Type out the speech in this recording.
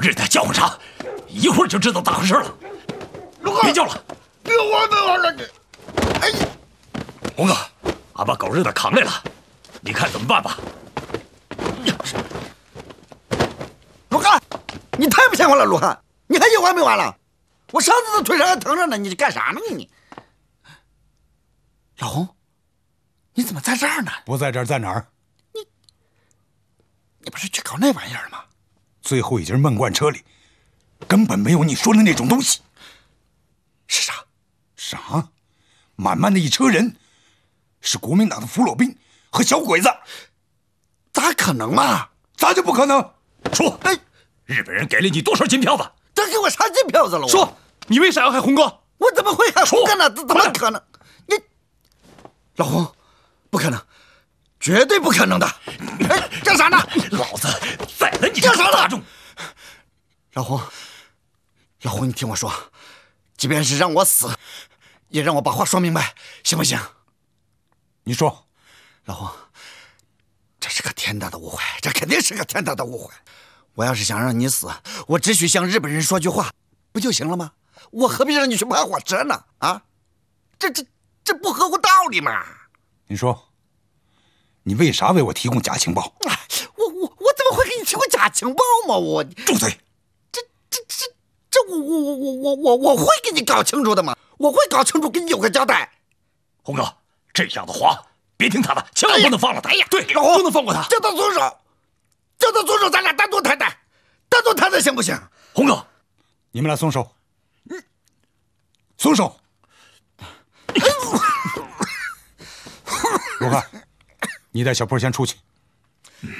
日的叫唤啥？一会儿就知道咋回事了。别叫了， 别玩了你！哎， 红哥，俺把狗日的扛来了，你看怎么办吧？ 鲁汉，你太不像话了，鲁汉，你还有完没完了？我嗓子都腿上还疼着呢，你干啥呢你？老红，你怎么在这儿呢？ 不在这儿，在哪儿？ 你不是去搞那玩意儿吗？ 最后一节闷罐车里根本没有你说的那种东西。 是啥？ 啥？满满的一车人，是国民党的俘虏兵和小鬼子。 咋可能嘛？ 咋就不可能？ 说， 哎， 日本人给了你多少金票子？ 他给我啥金票子了？ 说，你为啥要害红哥？ 我怎么会害红哥呢？怎么可能？你，老红，不可能，绝对不可能的！哎，干啥呢？ 老子宰了你！ 干啥呢？ 大众， 老红，你听我说，即便是让我死，也让我把话说明白，行不行？ 你说， 老红，这是个天大的误会，这肯定是个天大的误会。我要是想让你死，我只需向日本人说句话，不就行了吗？我何必让你去拍火车呢？啊，这不合乎道理嘛！ 你说，你为啥为我提供假情报？ 我怎么会给你提供假情报嘛？我住嘴！ 这我会给你搞清楚的嘛！我会搞清楚，给你有个交代。 红哥，这样的话别听他的，千万不能放了他。 哎呀， 对， 老红不能放过他。 叫他松手，叫他松手，咱俩单独谈谈，单独谈谈行不行？ 红哥， 你们俩松手！松手！罗汉，你带小坡先出去。